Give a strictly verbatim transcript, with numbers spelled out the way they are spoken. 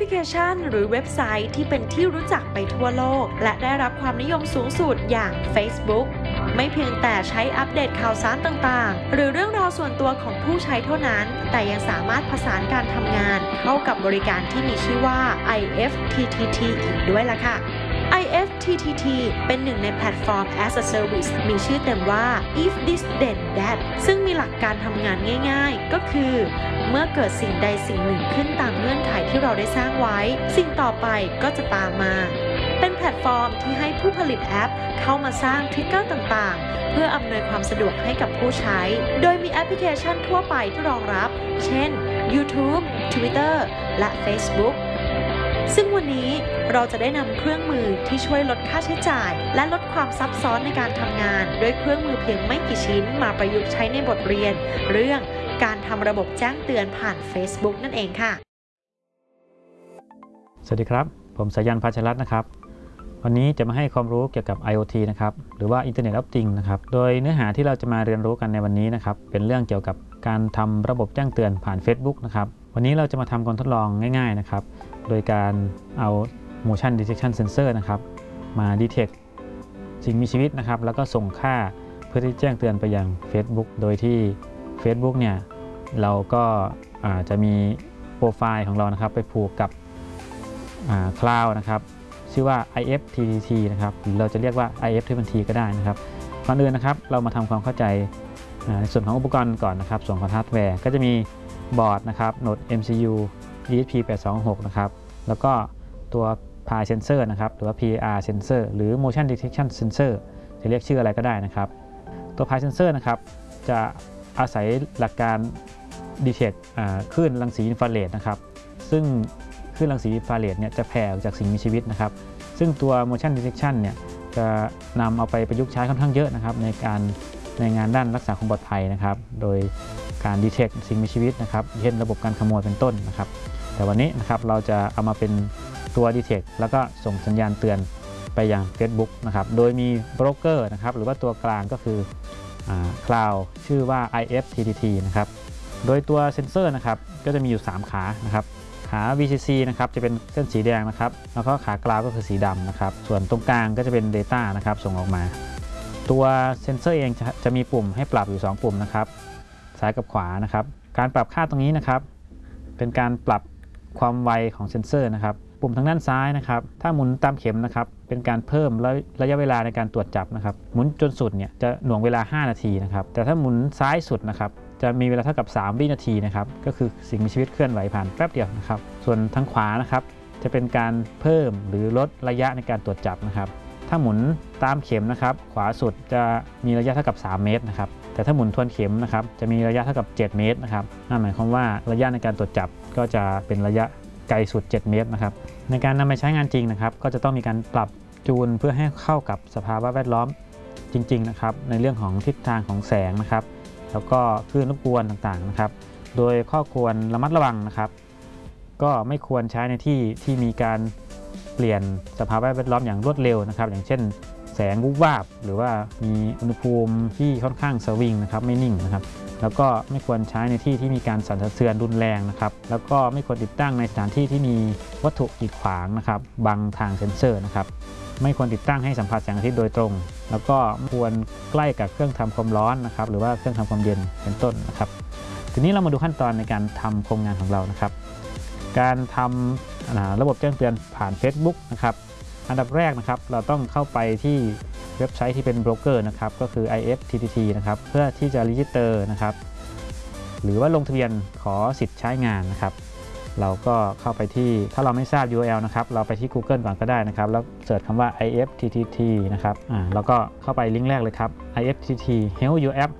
ลิเคชันหรือเว็บไซต์ที่เป็นที่รู้จักไปทั่วโลกและได้รับความนิยมสูงสุดอย่าง Facebook ไม่เพียงแต่ใช้อัปเดตข่าวสารต่างๆหรือเรื่องราวส่วนตัวของผู้ใช้เท่านั้นแต่ยังสามารถผสานการทำงานเข้ากับบริการที่มีชื่อว่า ไอ เอฟ ที ที ที อีกด้วยล่ะค่ะไอ เอฟ ที ที ที เป็นหนึ่งในแพลตฟอร์ม as a service มีชื่อเต็มว่า if this then that ซึ่งมีหลักการทำงานง่ายๆก็คือเมื่อเกิดสิ่งใดสิ่งหนึ่งขึ้นตามเงื่อนไขที่เราได้สร้างไว้สิ่งต่อไปก็จะตามมาเป็นแพลตฟอร์มที่ให้ผู้ผลิตแอปเข้ามาสร้างทริกเกอร์ต่างๆเพื่ออำนวยความสะดวกให้กับผู้ใช้โดยมีแอปพลิเคชันทั่วไปที่รองรับเช่น YouTube Twitter และ Facebookซึ่งวันนี้เราจะได้นำเครื่องมือที่ช่วยลดค่าใช้จ่ายและลดความซับซ้อนในการทำงานด้วยเครื่องมือเพียงไม่กี่ชิ้นมาประยุกต์ใช้ในบทเรียนเรื่องการทำระบบแจ้งเตือนผ่าน Facebook นั่นเองค่ะสวัสดีครับผมสายัน ภาชรัตน์นะครับวันนี้จะมาให้ความรู้เกี่ยวกับ ไอ โอ ที นะครับหรือว่า Internet of Things นะครับโดยเนื้อหาที่เราจะมาเรียนรู้กันในวันนี้นะครับเป็นเรื่องเกี่ยวกับการทำระบบแจ้งเตือนผ่าน Facebook นะครับวันนี้เราจะมาทำการทดลองง่ายๆนะครับโดยการเอา motion detection sensor นะครับมา detect สิ่งมีชีวิตนะครับแล้วก็ส่งค่าเพื่อที่แจ้งเตือนไปยัง Facebook โดยที่ Facebook เนี่ยเราก็จะมีโปรไฟล์ของเรานะครับไปผูกกับคลาวด์นะครับชื่อว่า ไอ เอฟ ที ที ที นะครับหรือเราจะเรียกว่า ไอ เอฟ ที ที ก็ได้นะครับก่อนอื่นนะครับเรามาทำความเข้าใจในส่วนของอุปกรณ์ก่อนนะครับส่วนของฮาร์ดแวร์ก็จะมีบอร์ดนะครับโหนด เอ็ม ซี ยู อี เอส พี แปดสองหก นะครับแล้วก็ตัว Pi Sensor นะครับหรือว่า พี อาร์ Sensor หรือ Motion Detection Sensor จะเรียกชื่ออะไรก็ได้นะครับตัว Pi Sensor นะครับจะอาศัยหลักการ detect คลื่นรังสีอินฟราเรดนะครับซึ่งคลื่นรังสีอินฟราเรดเนี่ยจะแผ่ออกจากสิ่งมีชีวิตนะครับซึ่งตัว motion detection เนี่ยจะนำเอาไปประยุกต์ใช้ค่อนข้างเยอะนะครับในการในงานด้านรักษาความปลอดภัยนะครับโดยการ detect สิ่งมีชีวิตนะครับเช่นระบบการขโมยเป็นต้นนะครับแต่วันนี้นะครับเราจะเอามาเป็นตัว detect แล้วก็ส่งสัญญาณเตือนไปยัง Facebook นะครับโดยมีโบรกเกอร์นะครับหรือว่าตัวกลางก็คือ Cloud ชื่อว่า ไอ เอฟ ที ที ที นะครับโดยตัวเซนเซอร์นะครับก็จะมีอยู่สามขานะครับขา วี ซี ซี นะครับจะเป็นเส้นสีแดงนะครับแล้วก็ขากราวก็คือสีดำนะครับส่วนตรงกลางก็จะเป็น Data นะครับส่งออกมาตัวเซนเซอร์เองจะจะมีปุ่มให้ปรับอยู่สองปุ่มนะครับซ้ายกับขวานะครับการปรับค่าตรงนี้นะครับเป็นการปรับความไวของเซนเซอร์นะครับปุ่มทางด้านซ้ายนะครับถ้าหมุนตามเข็มนะครับเป็นการเพิ่มระยะเวลาในการตรวจจับนะครับหมุนจนสุดเนี่ยจะหน่วงเวลาห้านาทีนะครับแต่ถ้าหมุนซ้ายสุดนะครับจะมีเวลาเท่ากับสามวินาทีนะครับก็คือสิ่งมีชีวิตเคลื่อนไหวผ่านแป๊บเดียวนะครับส่วนทางขวานะครับจะเป็นการเพิ่มหรือลดระยะในการตรวจจับนะครับถ้าหมุนตามเข็มนะครับขวาสุดจะมีระยะเท่ากับสามเมตรนะครับแต่ถ้าหมุนทวนเข็มนะครับจะมีระยะเท่ากับเจ็ดเมตรนะครับนั่นหมายความว่าระยะในการตรวจจับก็จะเป็นระยะไกลสุดเจ็ดเมตรนะครับในการนำไปใช้งานจริงนะครับก็จะต้องมีการปรับจูนเพื่อให้เข้ากับสภาวะแวดล้อมจริงๆนะครับในเรื่องของทิศทางของแสงนะครับแล้วก็คลื่นรบกวนต่างๆนะครับโดยข้อควรระมัดระวังนะครับก็ไม่ควรใช้ในที่ที่มีการเปลี่ยนสภาวะแวดล้อมอย่างรวดเร็วนะครับอย่างเช่นแสงวุบวาบหรือว่ามีอุณหภูมิที่ค่อนข้างสวิงนะครับไม่นิ่งนะครับแล้วก็ไม่ควรใช้ในที่ที่มีการสั่นสะเทือนรุนแรงนะครับแล้วก็ไม่ควรติดตั้งในสถานที่ที่มีวัตถุกีดขวางนะครับบังทางเซ็นเซอร์นะครับไม่ควรติดตั้งให้สัมผัสแสงอาทิตย์โดยตรงแล้วก็ควรใกล้กับเครื่องทำความร้อนนะครับหรือว่าเครื่องทำความเย็นเป็นต้นนะครับทีนี้เรามาดูขั้นตอนในการทำโครงงานของเรานะครับการทำระบบแจ้งเตือนผ่าน Facebook นะครับอันดับแรกนะครับเราต้องเข้าไปที่เว็บไซต์ที่เป็นโบรกเกอร์นะครับก็คือ ไอ เอฟ ที ที ที นะครับเพื่อที่จะรีจิสเตอร์นะครับหรือว่าลงทะเบียนขอสิทธิ์ใช้งานนะครับเราก็เข้าไปที่ถ้าเราไม่ทราบ ยู อาร์ แอล นะครับเราไปที่ Google ก่อนก็ได้นะครับแล้วเสิร์ชคำว่า ไอ เอฟ ที ที ที นะครับอ่าแล้วก็เข้าไปลิงก์แรกเลยครับ ไอ เอฟ ที ที Health Your App